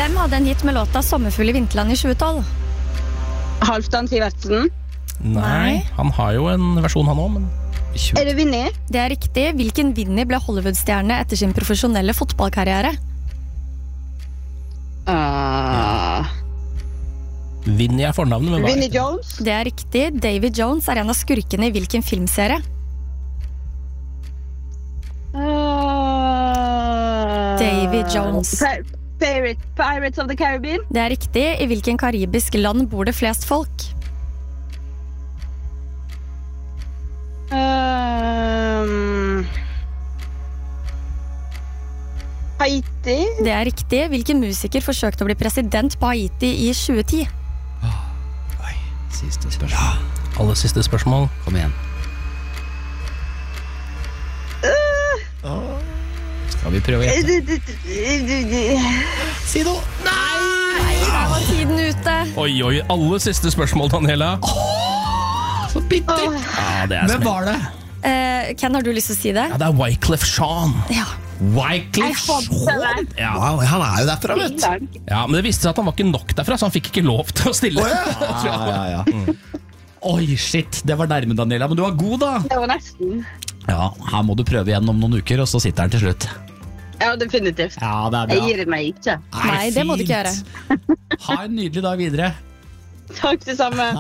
Hvem hadde en hit med låta Sommerfugl i Vinterland i 2012? Halvdan Sivertsen. Nei, han har jo en versjon han også, men Er det Vinnie? Det er riktig. Hvilken Vinnie ble Hollywood-stjerne etter sin profesjonelle fotballkarriere? Vinnie er fornavnet, men hva Vinnie heter han? Jones? Det er riktig. David Jones er en av skurkene i hvilken filmserie? David Jones. Pirates of the Caribbean? Det er riktig. I hvilken karibisk land bor det flest folk? Haiti? Det er riktig. Hvilken musiker forsøkte å bli president på Haiti i 2010? Siste spørsmål. Aller siste spørsmål. Kom igjen. Skal vi prøve å gjette? Si noe! Der var tiden ute. Oi, aller siste spørsmål, Daniela. Så bitter! Ja, det er Hvem smelt. var det? Ken, har du lyst til å si det? Ja, det er Wyclef Jean. Ja. Wyclef Jean? Ja. Wow, han er jo derfra, vet du. Ja, men det viste seg at han var ikke nok derfra, så han fikk ikke lov til å stille. Ja. Oi, shit, det var nærme, Daniela. Men du var god, da. Det var nesten. Ja, her må du prøve igjen om noen uker, og så sitter han til slutt. Ja, definitivt. Ja, det er bra. Jeg gir meg ikke. Nei, det må du ikke fint. Ha en nydelig dag videre. Takk det samme.